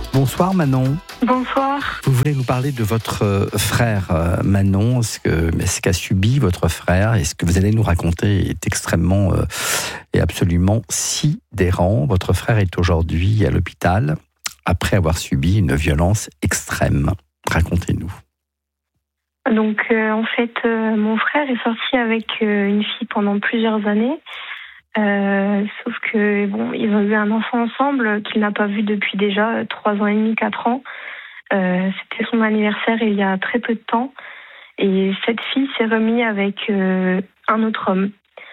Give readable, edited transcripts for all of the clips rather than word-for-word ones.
Bonsoir Manon. Bonsoir. Vous voulez nous parler de votre frère Manon, ce qu'a subi votre frère, et ce que vous allez nous raconter est extrêmement et absolument sidérant. Votre frère est aujourd'hui à l'hôpital après avoir subi une violence extrême. Racontez-nous. Donc en fait, mon frère est sorti avec une fille pendant plusieurs années. Sauf que ils ont eu un enfant ensemble qu'il n'a pas vu depuis déjà 3 ans et demi, 4 ans. C'était son anniversaire il y a très peu de temps. Et cette fille s'est remise avec un autre homme.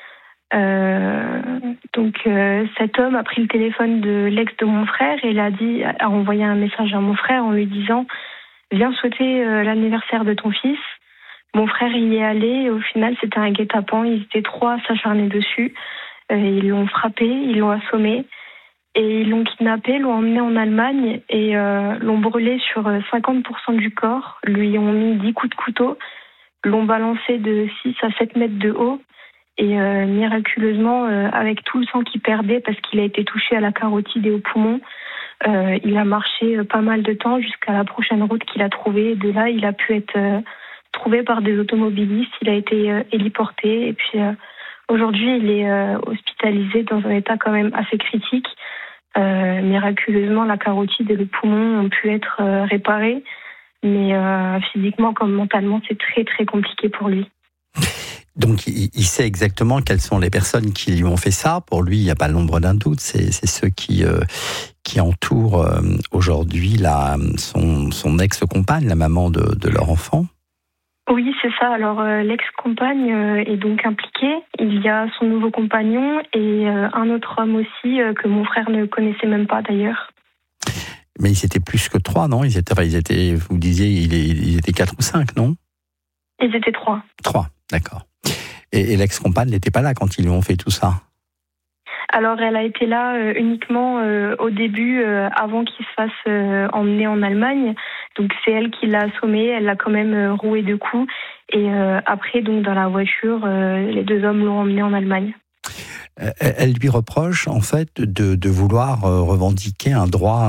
Cet homme a pris le téléphone de l'ex de mon frère et a envoyé un message à mon frère en lui disant « Viens souhaiter l'anniversaire de ton fils ». Mon frère y est allé et au final c'était un guet-apens. Ils étaient 3 à s'acharner dessus. Ils l'ont frappé, ils l'ont assommé et ils l'ont kidnappé, l'ont emmené en Allemagne et l'ont brûlé sur 50% du corps, lui ont mis 10 coups de couteau, l'ont balancé de 6 à 7 mètres de haut et miraculeusement, avec tout le sang qu'il perdait parce qu'il a été touché à la carotide et au poumon, il a marché pas mal de temps jusqu'à la prochaine route qu'il a trouvée. Et de là, il a pu être trouvé par des automobilistes, il a été héliporté et puis... Aujourd'hui, il est hospitalisé dans un état quand même assez critique. Miraculeusement, la carotide et le poumon ont pu être réparés. Mais physiquement comme mentalement, c'est très très compliqué pour lui. Donc, il sait exactement quelles sont les personnes qui lui ont fait ça. Pour lui, il n'y a pas l'ombre d'un doute. C'est ceux qui entourent aujourd'hui son ex-compagne, la maman de leur enfant. Oui, c'est ça. Alors, l'ex-compagne est donc impliquée. Il y a son nouveau compagnon et un autre homme aussi que mon frère ne connaissait même pas d'ailleurs. Mais ils étaient plus que 3, non ? Ils étaient, vous disiez, ils étaient 4 ou 5, non ? Ils étaient 3. 3, d'accord. Et l'ex-compagne n'était pas là quand ils lui ont fait tout ça ? Alors, elle a été là uniquement au début, avant qu'il se fasse emmener en Allemagne. Donc, c'est elle qui l'a assommé, elle l'a quand même roué de coups. Et après, donc, dans la voiture, les 2 hommes l'ont emmené en Allemagne. Elle lui reproche, en fait, de vouloir revendiquer un droit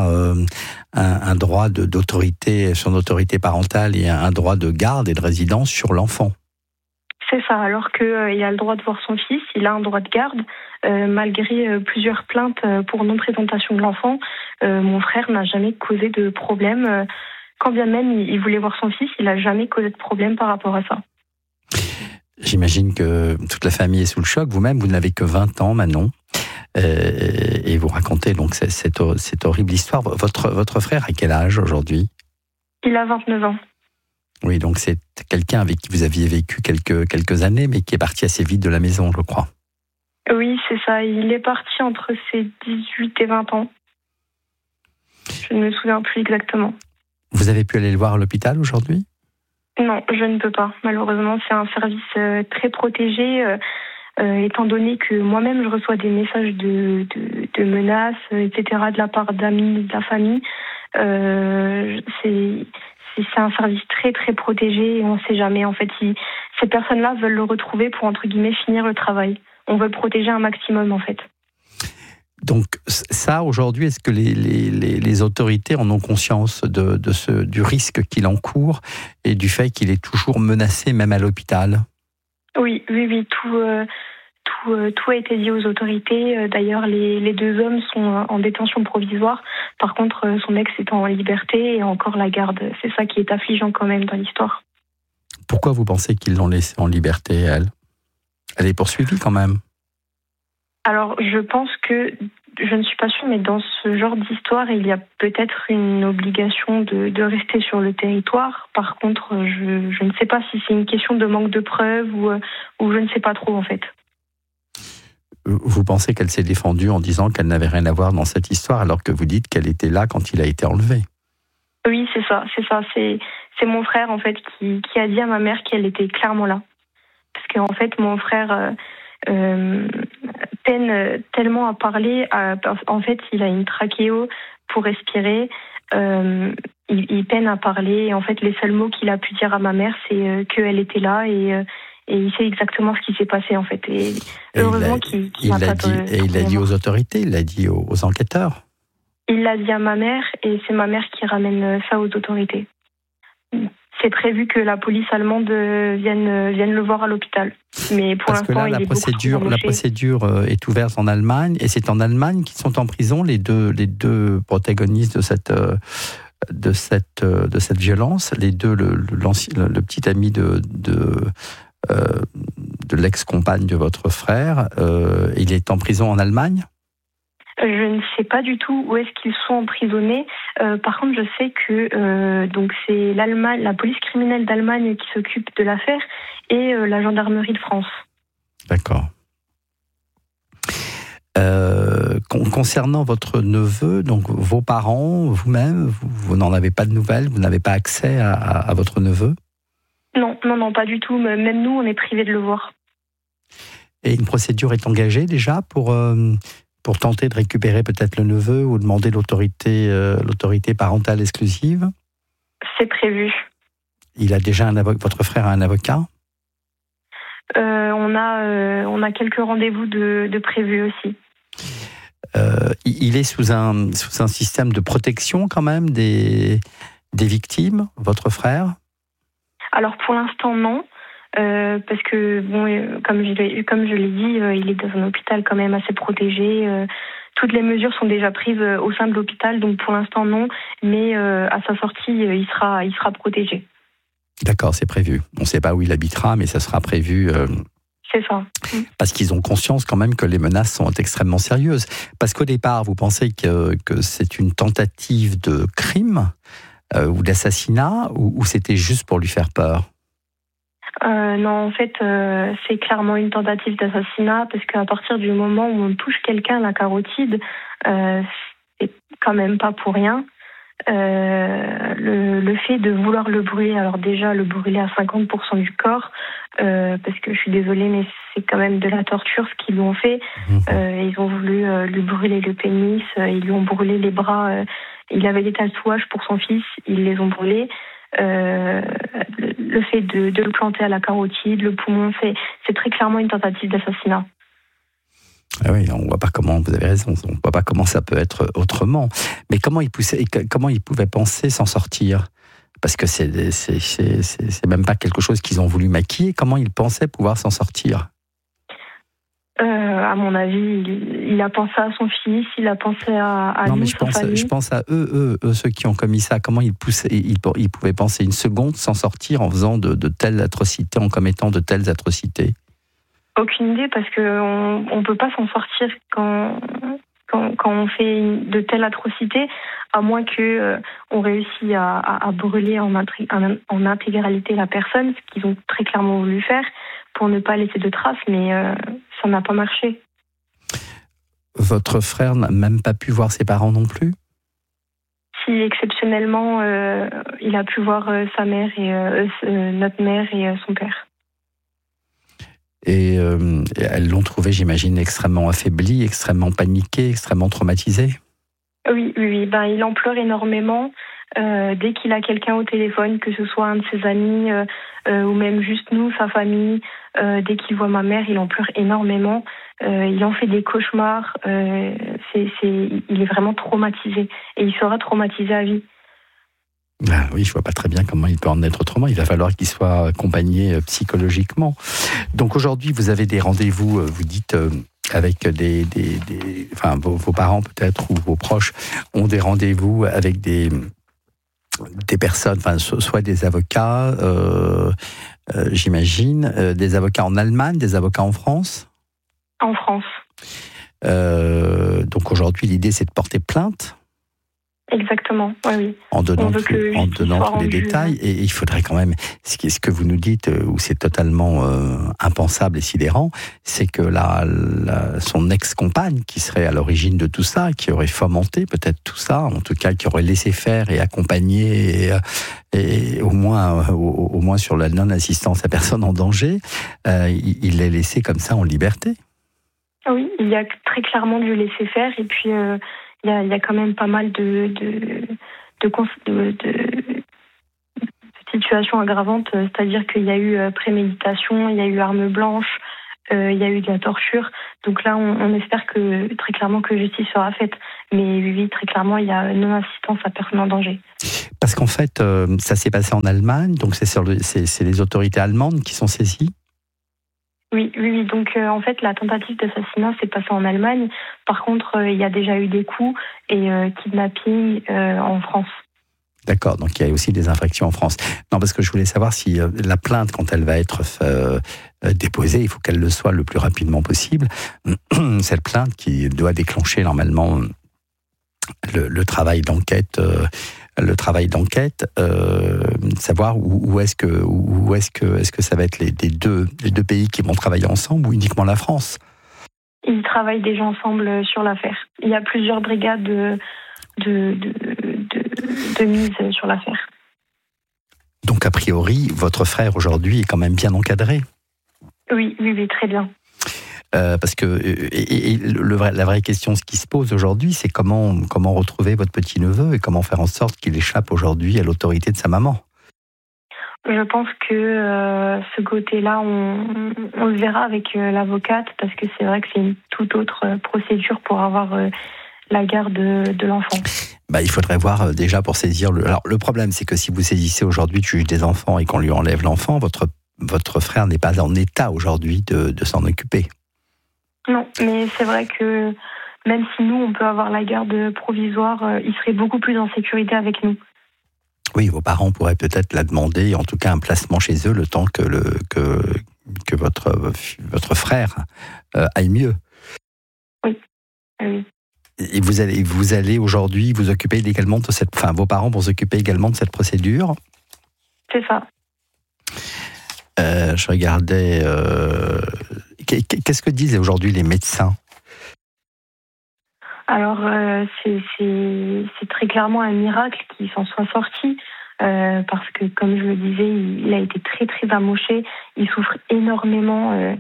d'autorité, son autorité parentale et un droit de garde et de résidence sur l'enfant. C'est ça, alors qu'il a le droit de voir son fils, il a un droit de garde. Malgré plusieurs plaintes pour non-présentation de l'enfant, mon frère n'a jamais causé de problème. Quand bien même il voulait voir son fils, il n'a jamais causé de problème par rapport à ça. J'imagine que toute la famille est sous le choc. Vous-même, vous n'avez que 20 ans, Manon. Et vous racontez donc cette horrible histoire. Votre frère a quel âge aujourd'hui ? Il a 29 ans. Oui, donc c'est quelqu'un avec qui vous aviez vécu quelques années, mais qui est parti assez vite de la maison, je crois. Oui, c'est ça. Il est parti entre ses 18 et 20 ans. Je ne me souviens plus exactement. Vous avez pu aller le voir à l'hôpital aujourd'hui ? Non, je ne peux pas. Malheureusement, c'est un service très protégé, étant donné que moi-même, je reçois des messages de menaces, etc., de la part d'amis, de la famille. C'est un service très, très protégé et on ne sait jamais. En fait, ces personnes-là veulent le retrouver pour, entre guillemets, finir le travail. On veut le protéger un maximum, en fait. Donc ça, aujourd'hui, est-ce que les autorités en ont conscience du risque qu'il encourt et du fait qu'il est toujours menacé, même à l'hôpital ? Oui, tout a été dit aux autorités. D'ailleurs, les 2 hommes sont en détention provisoire. Par contre, son ex est en liberté et encore la garde. C'est ça qui est affligeant quand même dans l'histoire. Pourquoi vous pensez qu'ils l'ont laissée en liberté, elle ? Elle est poursuivie quand même ? Alors, je pense que, je ne suis pas sûre, mais dans ce genre d'histoire, il y a peut-être une obligation de rester sur le territoire. Par contre, je ne sais pas si c'est une question de manque de preuves ou je ne sais pas trop, en fait. Vous pensez qu'elle s'est défendue en disant qu'elle n'avait rien à voir dans cette histoire, alors que vous dites qu'elle était là quand il a été enlevé ? Oui, c'est ça. C'est mon frère, en fait, qui a dit à ma mère qu'elle était clairement là. Parce qu'en fait, mon frère... peine tellement à parler. En fait, il a une trachéo pour respirer. Il peine à parler. Et en fait, les seuls mots qu'il a pu dire à ma mère, c'est qu'elle était là et il sait exactement ce qui s'est passé, en fait. Et heureusement qu'il n'a pas de... Et il l'a dit aux autorités, il l'a dit aux enquêteurs. Il l'a dit à ma mère et c'est ma mère qui ramène ça aux autorités. C'est prévu que la police allemande vienne le voir à l'hôpital. Mais pour Parce que l'instant, là, la procédure est ouverte en Allemagne, et c'est en Allemagne qu'ils sont en prison, les deux protagonistes de cette violence, les deux, le petit ami de l'ex-compagne de votre frère, il est en prison en Allemagne ? Je ne sais pas du tout où est-ce qu'ils sont emprisonnés. Par contre, je sais que donc c'est l'Allemagne, la police criminelle d'Allemagne qui s'occupe de l'affaire et la gendarmerie de France. D'accord. Concernant votre neveu, donc vos parents, vous-même, vous n'en avez pas de nouvelles, vous n'avez pas accès à votre neveu ? Non, pas du tout. Même nous, on est privés de le voir. Et une procédure est engagée déjà pour tenter de récupérer peut-être le neveu ou demander l'autorité parentale exclusive ? C'est prévu. Il a déjà votre frère a un avocat ? On a quelques rendez-vous de prévus aussi. Il est sous un système de protection quand même des victimes, votre frère ? Alors pour l'instant non. Parce que, bon, comme je l'ai dit, il est dans un hôpital quand même assez protégé. Toutes les mesures sont déjà prises au sein de l'hôpital, donc pour l'instant non. Mais à sa sortie, il sera protégé. D'accord, c'est prévu. On ne sait pas où il habitera, mais ça sera prévu. C'est ça. Parce qu'ils ont conscience quand même que les menaces sont extrêmement sérieuses. Parce qu'au départ, vous pensez que c'est une tentative de crime ou d'assassinat, ou c'était juste pour lui faire peur ? Non, en fait, c'est clairement une tentative d'assassinat parce qu'à partir du moment où on touche quelqu'un à la carotide, c'est quand même pas pour rien. Le fait de vouloir le brûler, alors déjà le brûler à 50% du corps, parce que je suis désolée, mais c'est quand même de la torture ce qu'ils lui ont fait. Ils ont voulu lui brûler le pénis, ils lui ont brûlé les bras. Il avait des tatouages pour son fils, ils les ont brûlés. Le fait de le planter à la carotide, le poumon, c'est très clairement une tentative d'assassinat. Ah oui, on voit pas comment, vous avez raison, on voit pas comment ça peut être autrement. Mais comment il pouvait penser s'en sortir ? Parce que c'est même pas quelque chose qu'ils ont voulu maquiller. Comment il pensait pouvoir s'en sortir ? À mon avis, il a pensé à son fils, il a pensé à non, nous, mais famille. je pense à eux, ceux qui ont commis ça. Comment ils pouvaient penser une seconde s'en sortir en faisant de telles atrocités, en commettant de telles atrocités ? Aucune idée, parce qu'on peut pas s'en sortir quand on fait de telles atrocités, à moins que on réussisse à brûler en intégralité la personne, ce qu'ils ont très clairement voulu faire, pour ne pas laisser de traces, mais ça n'a pas marché. Votre frère n'a même pas pu voir ses parents non plus ? Si exceptionnellement, il a pu voir sa mère et notre mère et son père. Et elles l'ont trouvé, j'imagine, extrêmement affaibli, extrêmement paniqué, extrêmement traumatisé ? Oui. Ben, il en pleure énormément. Dès qu'il a quelqu'un au téléphone, que ce soit un de ses amis ou même juste nous, sa famille, dès qu'il voit ma mère, il en pleure énormément. Il en fait des cauchemars. Il est vraiment traumatisé. Et il sera traumatisé à vie. Ah oui, je vois pas très bien comment il peut en être autrement. Il va falloir qu'il soit accompagné psychologiquement. Donc aujourd'hui, vous avez des rendez-vous, vous dites, avec vos parents peut-être, ou vos proches ont des rendez-vous avec des personnes, soit des avocats, j'imagine, des avocats en Allemagne, des avocats en France ? En France. Donc aujourd'hui, l'idée, c'est de porter plainte ? Exactement, oui. En donnant tous les détails. Et il faudrait quand même, ce que vous nous dites, où c'est totalement impensable et sidérant, c'est que son ex-compagne, qui serait à l'origine de tout ça, qui aurait fomenté peut-être tout ça, en tout cas qui aurait laissé faire et accompagné, et au moins sur la non-assistance à personne en danger, il l'ait laissé comme ça en liberté. Oui, il y a très clairement dû laisser faire, et puis il y a quand même pas mal de situations aggravantes, c'est-à-dire qu'il y a eu préméditation, il y a eu arme blanche, il y a eu de la torture. Donc là, on espère très clairement que justice sera faite. Mais oui, très clairement, il y a non-assistance à personne en danger. Parce qu'en fait, ça s'est passé en Allemagne, donc c'est les autorités allemandes qui sont saisies? Oui. Donc, en fait, la tentative d'assassinat s'est passée en Allemagne. Par contre, il y a déjà eu des coups et kidnapping en France. D'accord, donc il y a aussi des infractions en France. Non, parce que je voulais savoir si la plainte, quand elle va être déposée, il faut qu'elle le soit le plus rapidement possible. Cette plainte qui doit déclencher normalement le travail d'enquête, savoir où est-ce que ça va être les deux pays qui vont travailler ensemble ou uniquement la France? Ils travaillent déjà ensemble sur l'affaire. Il y a plusieurs brigades de mise sur l'affaire. Donc a priori, votre frère aujourd'hui est quand même bien encadré? Oui, très bien. Parce que la vraie question, ce qui se pose aujourd'hui, c'est comment retrouver votre petit-neveu et comment faire en sorte qu'il échappe aujourd'hui à l'autorité de sa maman. Je pense que ce côté-là, on le verra avec l'avocate, parce que c'est vrai que c'est une toute autre procédure pour avoir la garde de l'enfant. Il faudrait voir déjà pour saisir Alors le problème, c'est que si vous saisissez aujourd'hui le juge des enfants et qu'on lui enlève l'enfant, votre frère n'est pas en état aujourd'hui de s'en occuper. Non, mais c'est vrai que même si nous, on peut avoir la garde provisoire, il serait beaucoup plus en sécurité avec nous. Oui, vos parents pourraient peut-être la demander, en tout cas un placement chez eux, le temps que votre frère aille mieux. Oui. Et vous allez aujourd'hui vous occuper également de vos parents vont s'occuper également de cette procédure? C'est ça. Je regardais. Qu'est-ce que disent aujourd'hui les médecins? Alors, c'est très clairement un miracle qu'il s'en soit sorti, parce que, comme je le disais, il a été très, très amoché. Il souffre énormément.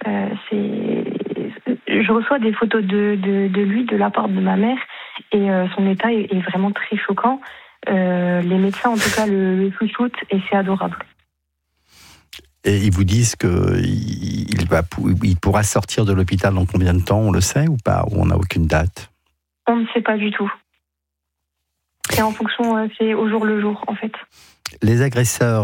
Je reçois des photos de lui de la part de ma mère, et son état est vraiment très choquant. Les médecins, en tout cas, le chouchoutent, et c'est adorable. Et ils vous disent qu'il pourra sortir de l'hôpital dans combien de temps? On le sait ou pas? Ou on n'a aucune date? On ne sait pas du tout. C'est en fonction, c'est au jour le jour, en fait. Les agresseurs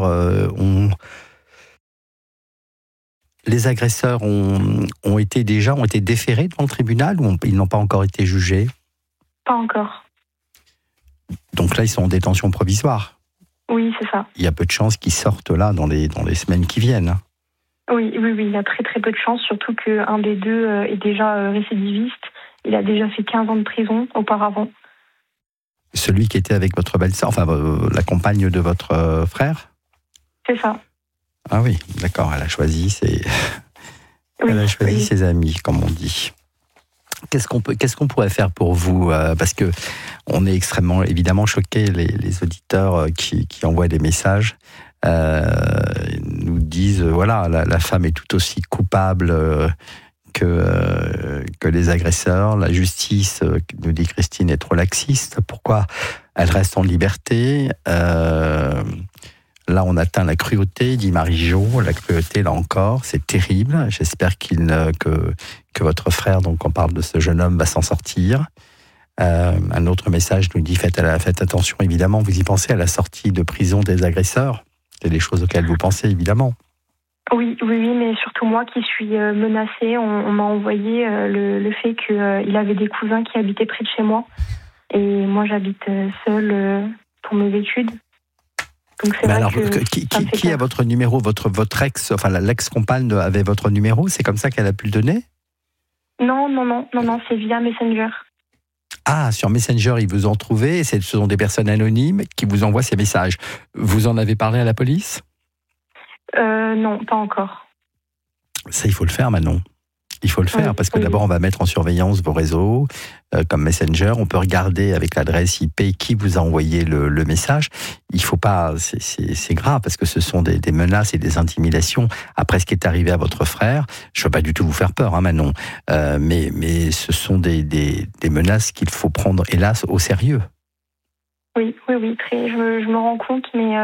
ont été déférés devant le tribunal ou ils n'ont pas encore été jugés? Pas encore. Donc là, ils sont en détention provisoire? Oui, c'est ça. Il y a peu de chances qu'ils sortent là dans les semaines qui viennent. Oui, il y a très très peu de chances, surtout qu'un des deux est déjà récidiviste. Il a déjà fait 15 ans de prison auparavant. Celui qui était avec votre belle-sœur, la compagne de votre frère? C'est ça. Ah oui, d'accord, elle a choisi ses amis, comme on dit. Qu'est-ce qu'on pourrait faire pour vous? Parce que on est extrêmement, évidemment, choqués, les auditeurs qui envoient des messages nous disent, voilà, la femme est tout aussi coupable que les agresseurs. La justice, nous dit Christine, est trop laxiste. Pourquoi elle reste en liberté? Là, on atteint la cruauté, dit Marie-Jo. La cruauté, là encore, c'est terrible. J'espère que votre frère, donc on parle de ce jeune homme, va s'en sortir. Un autre message nous dit faites attention, évidemment. Vous y pensez à la sortie de prison des agresseurs? C'est des choses auxquelles vous pensez, évidemment. Oui, mais surtout moi qui suis menacée. On m'a envoyé le fait qu'il avait des cousins qui habitaient près de chez moi. Et moi, j'habite seule pour mes études. Donc c'est vrai alors, que qui a votre numéro? Votre ex, l'ex-compagne avait votre numéro? C'est comme ça qu'elle a pu le donner? Non, c'est via Messenger. Ah, sur Messenger, ils vous ont trouvé, et ce sont des personnes anonymes qui vous envoient ces messages. Vous en avez parlé à la police? Non, pas encore. Ça, il faut le faire, Manon. Il faut le faire, parce que d'abord, on va mettre en surveillance vos réseaux, comme Messenger. On peut regarder avec l'adresse IP qui vous a envoyé le message. Il faut pas... C'est grave, parce que ce sont des menaces et des intimidations. Après ce qui est arrivé à votre frère, je ne veux pas du tout vous faire peur, Manon, mais ce sont des menaces qu'il faut prendre, hélas, au sérieux. Oui, très. Je me rends compte, mais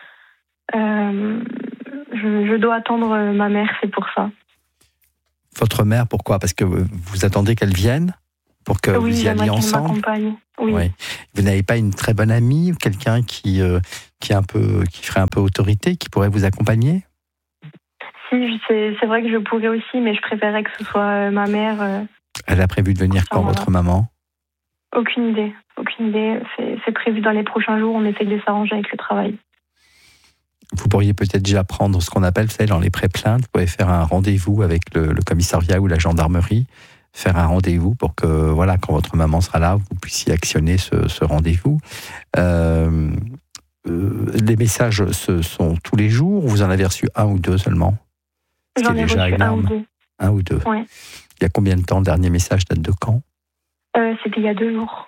je dois attendre ma mère, c'est pour ça. Votre mère, pourquoi? Parce que vous attendez qu'elle vienne? pour que Oui, vous y alliez ensemble. m'accompagne. Oui. Ouais. Vous n'avez pas une très bonne amie ou quelqu'un qui ferait un peu autorité, qui pourrait vous accompagner? Si, c'est vrai que je pourrais aussi, mais je préférerais que ce soit ma mère. Elle a prévu de venir quand, votre maman? Aucune idée. Aucune idée. C'est prévu dans les prochains jours. On essaie de s'arranger avec le travail. Vous pourriez peut-être déjà prendre ce qu'on appelle, vous savez, dans les pré-plaintes, vous pouvez faire un rendez-vous avec le commissariat ou la gendarmerie, faire un rendez-vous pour que, voilà, quand votre maman sera là, vous puissiez actionner ce rendez-vous. Les messages, ce sont tous les jours, ou vous en avez reçu un ou deux seulement? J'en ai reçu un ou deux. Un ou deux. Ouais. Il y a combien de temps? Le dernier message date de quand? C'était il y a 2 jours.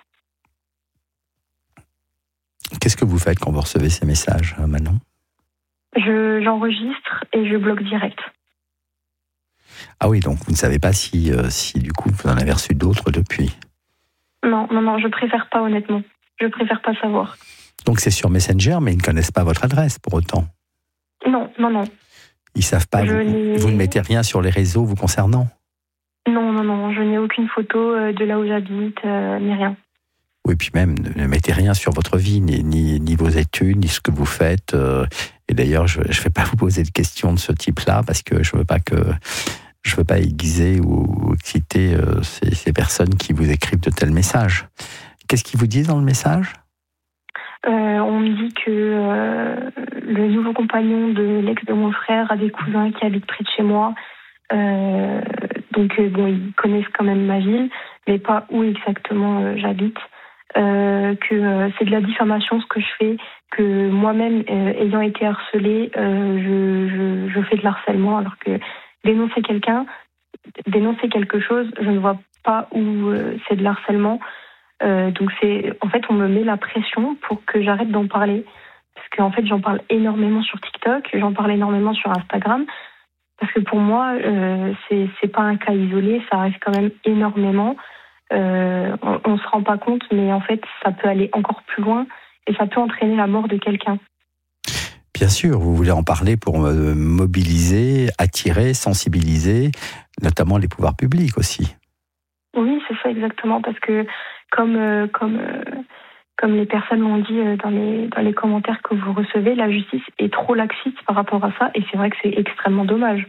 Qu'est-ce que vous faites quand vous recevez ces messages, Manon? J'enregistre et je bloque direct. Ah oui, donc vous ne savez pas si du coup vous en avez reçu d'autres depuis? Non, je préfère pas, honnêtement. Je préfère pas savoir. Donc c'est sur Messenger, mais ils ne connaissent pas votre adresse pour autant? Non. Ils savent pas, vous ne mettez rien sur les réseaux vous concernant? Non, je n'ai aucune photo de là où j'habite, ni rien. Oui, puis même, ne mettez rien sur votre vie, ni vos études, ni ce que vous faites. Et d'ailleurs, je ne vais pas vous poser de questions de ce type-là, parce que je ne veux pas aiguiser ou exciter ces personnes qui vous écrivent de tels messages. Qu'est-ce qu'ils vous disent dans le message? On me dit que le nouveau compagnon de l'ex de mon frère a des cousins qui habitent près de chez moi. Donc, ils connaissent quand même ma ville, mais pas où exactement j'habite. Que c'est de la diffamation ce que je fais, que moi-même, ayant été harcelée, je fais de l'harcèlement, alors que dénoncer quelque chose, je ne vois pas où c'est de l'harcèlement. Donc en fait, on me met la pression pour que j'arrête d'en parler. Parce qu'en fait, j'en parle énormément sur TikTok, j'en parle énormément sur Instagram. Parce que pour moi, c'est pas un cas isolé, ça arrive quand même énormément. On se rend pas compte, mais en fait, ça peut aller encore plus loin et ça peut entraîner la mort de quelqu'un. Bien sûr, vous voulez en parler pour mobiliser, attirer, sensibiliser, notamment les pouvoirs publics aussi. Oui, c'est ça exactement, parce que comme les personnes l'ont dit dans les commentaires que vous recevez, la justice est trop laxiste par rapport à ça, et c'est vrai que c'est extrêmement dommage.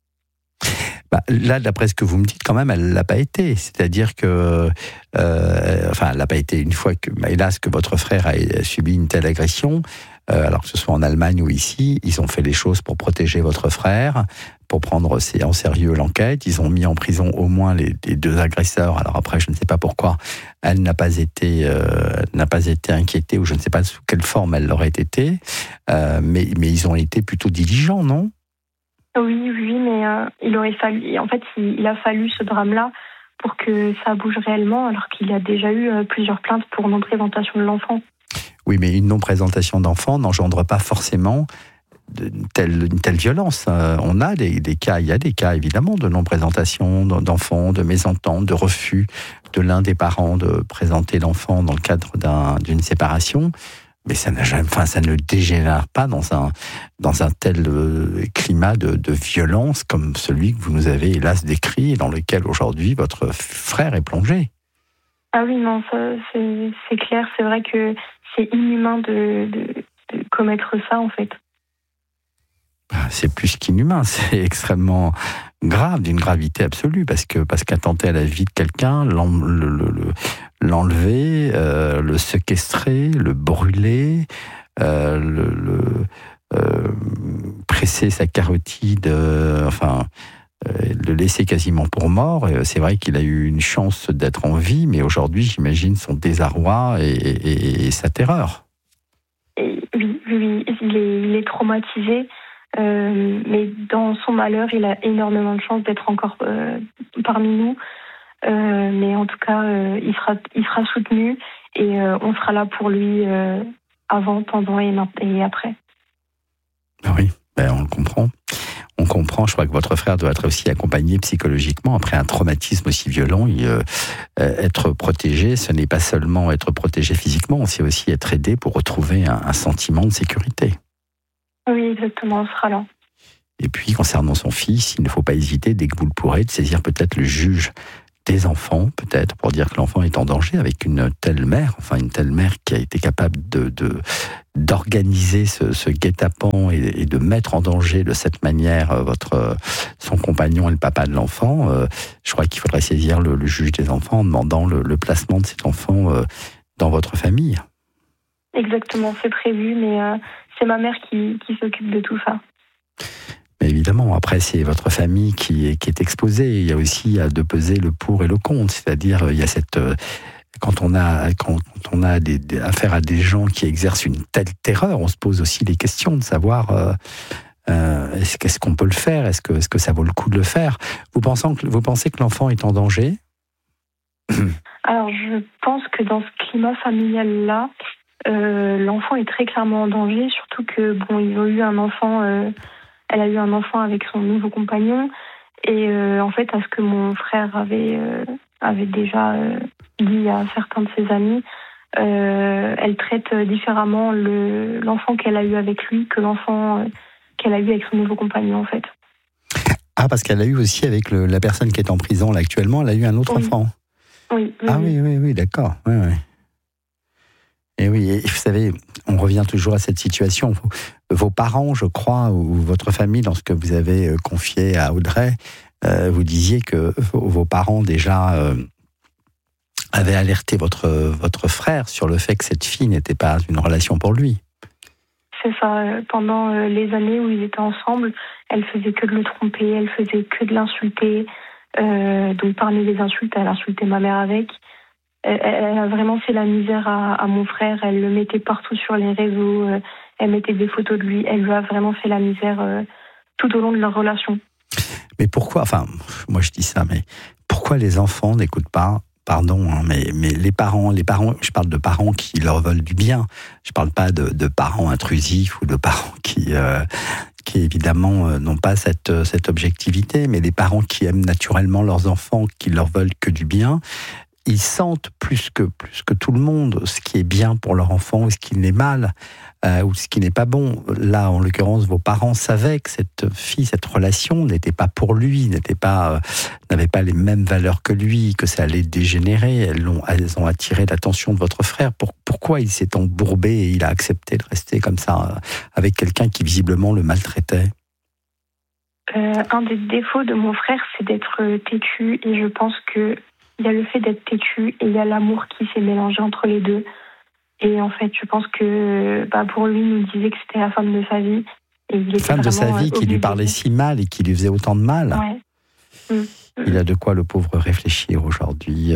Là, d'après ce que vous me dites, quand même, elle ne l'a pas été. C'est-à-dire que, elle l'a pas été une fois que, hélas, que votre frère a subi une telle agression. Alors que ce soit en Allemagne ou ici, ils ont fait les choses pour protéger votre frère, pour prendre en sérieux l'enquête. Ils ont mis en prison au moins les 2 agresseurs. Alors après, je ne sais pas pourquoi elle n'a pas été inquiétée, ou je ne sais pas sous quelle forme elle l'aurait été. Mais ils ont été plutôt diligents, non? Oui, mais il a fallu ce drame-là pour que ça bouge réellement, alors qu'il y a déjà eu plusieurs plaintes pour non-présentation de l'enfant. Oui, mais une non-présentation d'enfant n'engendre pas forcément une telle violence. On a des cas, il y a des cas évidemment de non-présentation d'enfants, de mésentente, de refus de l'un des parents de présenter l'enfant dans le cadre d'une séparation. Mais ça ne dégénère pas dans un tel climat de violence comme celui que vous nous avez hélas décrit et dans lequel aujourd'hui votre frère est plongé. Ah oui, non, ça, c'est clair. C'est vrai que c'est inhumain de commettre ça, en fait. C'est plus qu'inhumain, c'est extrêmement grave, d'une gravité absolue, parce qu'attenter à la vie de quelqu'un, l'enlever, le séquestrer, le brûler, presser sa carotide, le laisser quasiment pour mort. C'est vrai qu'il a eu une chance d'être en vie, mais aujourd'hui, j'imagine son désarroi et sa terreur. Oui, il est traumatisé. Mais dans son malheur, il a énormément de chance d'être encore parmi nous. Mais en tout cas, il sera soutenu et on sera là pour lui avant, pendant et après. Oui, on le comprend. On comprend, je crois que votre frère doit être aussi accompagné psychologiquement après un traumatisme aussi violent. Être protégé, ce n'est pas seulement être protégé physiquement, c'est aussi être aidé pour retrouver un sentiment de sécurité. Oui, exactement, on sera là. Et puis, concernant son fils, il ne faut pas hésiter, dès que vous le pourrez, de saisir peut-être le juge des enfants, peut-être, pour dire que l'enfant est en danger, avec une telle mère qui a été capable d'organiser ce guet-apens et de mettre en danger de cette manière son compagnon et le papa de l'enfant. Je crois qu'il faudrait saisir le juge des enfants en demandant le placement de cet enfant dans votre famille. Exactement, c'est prévu, mais c'est ma mère qui s'occupe de tout ça. Mais évidemment, après, c'est votre famille qui est exposée. Il y a aussi à de peser le pour et le contre. C'est-à-dire, il y a cette... Quand on a affaire à des gens qui exercent une telle terreur, on se pose aussi les questions de savoir est-ce qu'on peut le faire, est-ce que ça vaut le coup de le faire. Vous pensez que l'enfant est en danger? Alors, je pense que dans ce climat familial-là, l'enfant est très clairement en danger, surtout que ils ont eu un enfant, elle a eu un enfant avec son nouveau compagnon, et en fait, à ce que mon frère avait déjà dit à certains de ses amis, elle traite différemment l'enfant qu'elle a eu avec lui que l'enfant qu'elle a eu avec son nouveau compagnon, en fait. Ah, parce qu'elle a eu aussi avec la personne qui est en prison là actuellement, elle a eu un autre enfant. Oui. Oui, d'accord. Oui. Et oui, et vous savez, on revient toujours à cette situation. Vos parents, je crois, ou votre famille, dans ce que vous avez confié à Audrey, vous disiez que vos parents déjà avaient alerté votre frère sur le fait que cette fille n'était pas une relation pour lui. C'est ça. Pendant les années où ils étaient ensemble, elle faisait que de le tromper, elle faisait que de l'insulter. Donc parmi les insultes, elle insultait ma mère avec. Elle a vraiment fait la misère à mon frère. Elle le mettait partout sur les réseaux. Elle mettait des photos de lui. Elle lui a vraiment fait la misère tout au long de leur relation. Mais pourquoi, moi je dis ça, mais pourquoi les enfants n'écoutent pas, pardon, mais les parents, je parle de parents qui leur veulent du bien. Je parle pas de parents intrusifs ou de parents qui évidemment n'ont pas cette objectivité, mais les parents qui aiment naturellement leurs enfants, qui leur veulent que du bien. Ils sentent plus que tout le monde ce qui est bien pour leur enfant ou ce qui n'est mal ou ce qui n'est pas bon. Là, en l'occurrence, vos parents savaient que cette relation n'était pas pour lui, n'avait pas les mêmes valeurs que lui, que ça allait dégénérer. Elles ont attiré l'attention de votre frère. Pourquoi il s'est embourbé et il a accepté de rester comme ça avec quelqu'un qui visiblement le maltraitait? Un des défauts de mon frère, c'est d'être têtu, et je pense que il y a le fait d'être têtu et il y a l'amour qui s'est mélangé entre les deux. Et en fait, je pense que pour lui, il nous disait que c'était la femme de sa vie. Et il était femme de sa vie qui lui parlait si mal et qui lui faisait autant de mal. Ouais. Il a de quoi, le pauvre, réfléchir aujourd'hui.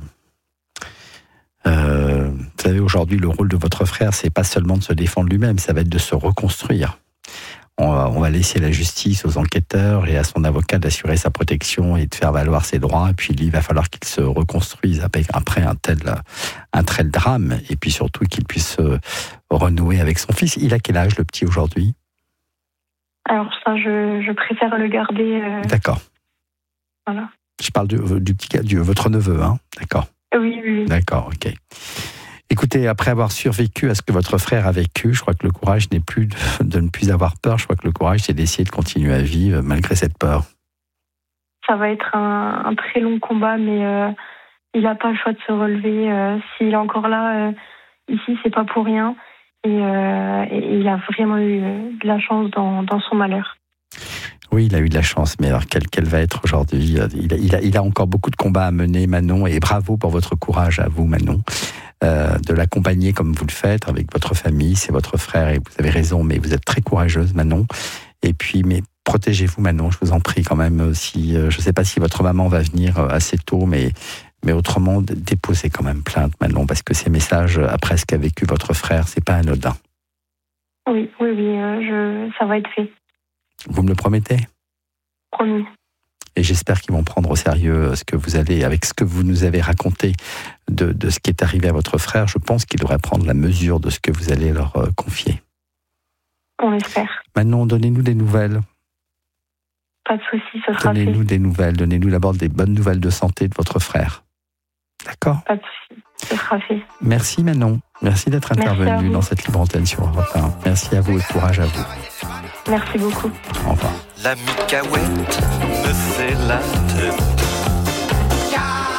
Vous savez, aujourd'hui, le rôle de votre frère, c'est pas seulement de se défendre lui-même, ça va être de se reconstruire. On va laisser la justice aux enquêteurs et à son avocat d'assurer sa protection et de faire valoir ses droits. Et puis, il va falloir qu'il se reconstruise après un tel drame. Et puis surtout qu'il puisse renouer avec son fils. Il a quel âge, le petit, aujourd'hui? Alors ça, je préfère le garder. D'accord. Voilà. Je parle du petit gars, votre neveu, hein? D'accord. Oui. D'accord, ok. Écoutez, après avoir survécu à ce que votre frère a vécu, je crois que le courage n'est plus de ne plus avoir peur. Je crois que le courage, c'est d'essayer de continuer à vivre malgré cette peur. Ça va être un très long combat, mais il n'a pas le choix de se relever. S'il est encore là, ici, c'est pas pour rien. Et il a vraiment eu de la chance dans son malheur. Oui, il a eu de la chance, mais alors quelle va être aujourd'hui? Il a encore beaucoup de combats à mener, Manon, et bravo pour votre courage à vous, Manon. De l'accompagner comme vous le faites avec votre famille, c'est votre frère et vous avez raison, mais vous êtes très courageuse, Manon. Et puis, mais protégez-vous, Manon, je vous en prie quand même. Je ne sais pas si votre maman va venir assez tôt, mais autrement, déposez quand même plainte, Manon, parce que ces messages, après ce qu'a vécu votre frère, c'est pas anodin. Oui, ça va être fait. Vous me le promettez? Promis. Et j'espère qu'ils vont prendre au sérieux avec ce que vous nous avez raconté de ce qui est arrivé à votre frère. Je pense qu'ils devraient prendre la mesure de ce que vous allez leur confier. On l'espère. Manon, donnez-nous des nouvelles. Pas de souci, ce sera fait. Donnez-nous des nouvelles. Donnez-nous d'abord des bonnes nouvelles de santé de votre frère. D'accord? Pas de souci, ce sera fait. Merci Manon. Merci d'être intervenue dans cette libre antenne sur Europe 1. Merci à vous et courage à vous. Merci beaucoup. Au revoir. La Micaouette me fait la tête.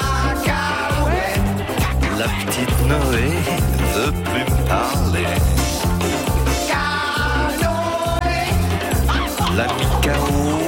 La petite Noé veut plus me parler. L'ami K.O.